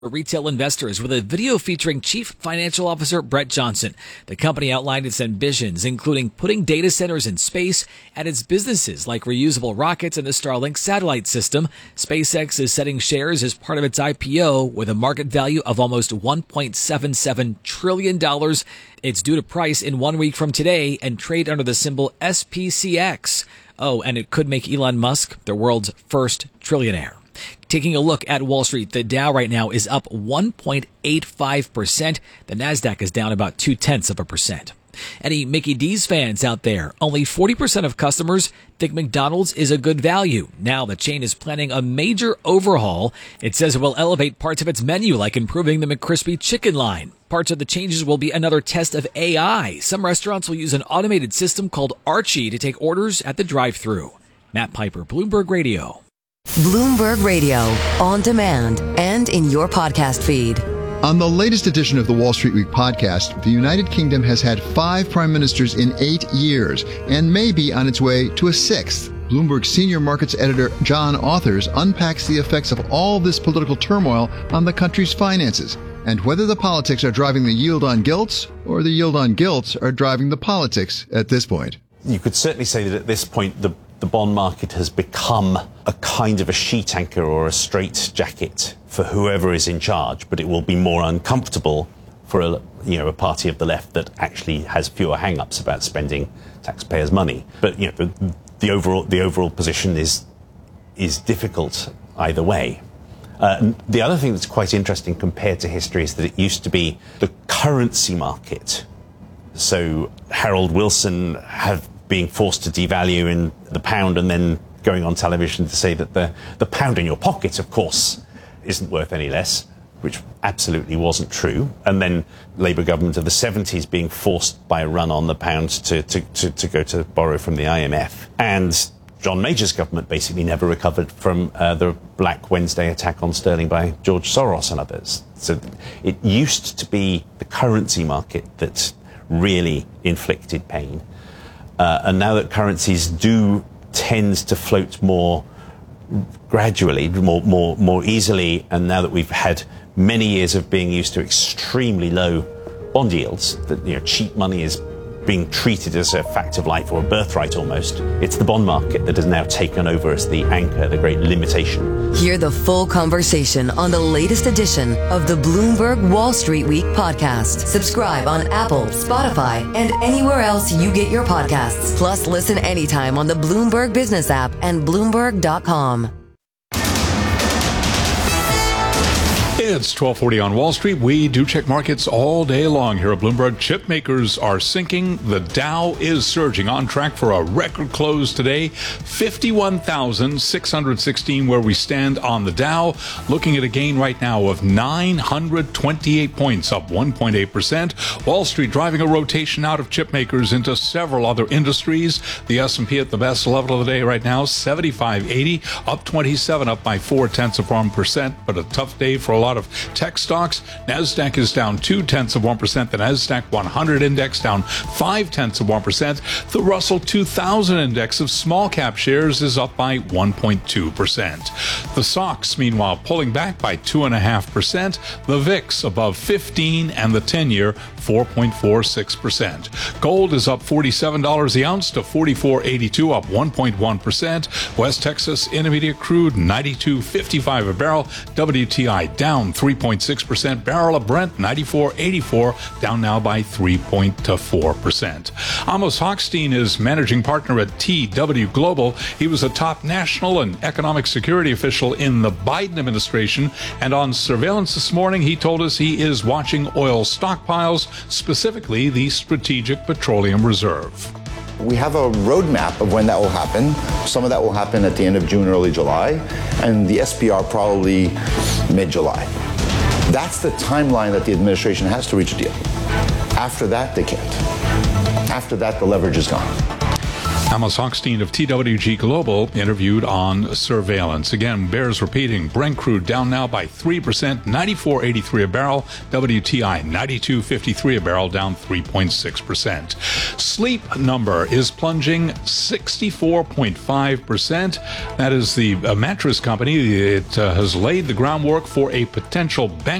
for retail investors with a video featuring Chief Financial Officer Brett Johnson. The company outlined its ambitions, including putting data centers in space and its businesses like reusable rockets and the Starlink satellite system. SpaceX is setting shares as part of its IPO with a market value of almost $1.77 trillion. It's due to price in 1 week from today and trade under the symbol SPCX. Oh, and it could make Elon Musk the world's first trillionaire. Taking a look at Wall Street, the Dow right now is up 1.85%. The Nasdaq is down about 0.2%. Any Mickey D's fans out there? Only 40% of customers think McDonald's is a good value. Now the chain is planning a major overhaul. It says it will elevate parts of its menu, like improving the McCrispy chicken line. Parts of the changes will be another test of AI. Some restaurants will use an automated system called Archie to take orders at the drive-thru. Matt Piper, Bloomberg Radio. Bloomberg Radio, on demand and in your podcast feed. On the latest edition of the Wall Street Week podcast, the United Kingdom has had 5 prime ministers in 8 years and may be on its way to a 6th. Bloomberg senior markets editor John Authers unpacks the effects of all this political turmoil on the country's finances and whether the politics are driving the yield on gilts or the yield on gilts are driving the politics at this point. You could certainly say that at this point, the bond market has become a kind of a sheet anchor or a straitjacket for whoever is in charge, but it will be more uncomfortable for a party of the left that actually has fewer hang-ups about spending taxpayers' money. But the overall position is difficult either way. The other thing that's quite interesting compared to history is that it used to be the currency market. So Harold Wilson being forced to devalue in the pound and then going on television to say that the pound in your pocket, of course, isn't worth any less, which absolutely wasn't true. And then Labour government of the 70s being forced by a run on the pound to go to borrow from the IMF. And John Major's government basically never recovered from the Black Wednesday attack on sterling by George Soros and others. So it used to be the currency market that really inflicted pain. And now that currencies do tend to float more gradually, more easily, and now that we've had many years of being used to extremely low bond yields, that cheap money is being treated as a fact of life or a birthright almost, it's the bond market that has now taken over as the anchor, the great limitation. Hear the full conversation on the latest edition of the Bloomberg Wall Street Week podcast. Subscribe on Apple, Spotify, and anywhere else you get your podcasts. Plus, listen anytime on the Bloomberg Business app and Bloomberg.com. It's 12:40 on Wall Street. We do check markets all day long here at Bloomberg. Chip makers are sinking. The Dow is surging, on track for a record close today. 51,616 where we stand on the Dow. Looking at a gain right now of 928 points, up 1.8%. Wall Street driving a rotation out of chip makers into several other industries. The S&P at the best level of the day right now, 75.80, up 27, up by 0.4%. But a tough day for a lot of tech stocks. Nasdaq is down 0.2%. The Nasdaq 100 index down 0.5%. The Russell 2000 index of small cap shares is up by 1.2%. The SOX, meanwhile, pulling back by 2.5%. The VIX above 15 and the 10-year 4.46%. Gold is up $47 the ounce to $44.82, up 1.1%. West Texas Intermediate crude 92.55 a barrel. WTI down 3.6%. Barrel of Brent 94.84, down now by 3.4%. Amos Hochstein is managing partner at TW Global. He was a top national and economic security official in the Biden administration, and on surveillance this morning he told us he is watching oil stockpiles, specifically the Strategic Petroleum Reserve. We have a roadmap of when that will happen. Some of that will happen at the end of June, early July, and the SPR probably mid-July. That's the timeline that the administration has to reach a deal. After that, they can't. After that, the leverage is gone. Amos Hochstein of TWG Global interviewed on surveillance. Again, bears repeating. Brent crude down now by 3%, 94.83 a barrel. WTI 92.53 a barrel, down 3.6%. Sleep Number is plunging 64.5%. That is the mattress company. It has laid the groundwork for a potential bank